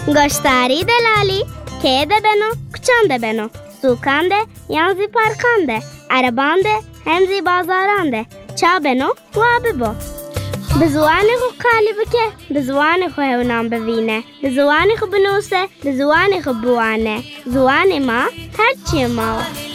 گشتاری دلالی که ده بنو کچان ده بنو سوکان ده یانزی پارکان ده عربان ده همزی بازاران ده چا بنو و ببو به زوانی خو کالی بکه به زوانی خو هونام ببینه به زوانی خو بنوسه به زوانی خو بوانه زوانی ما هرچی ما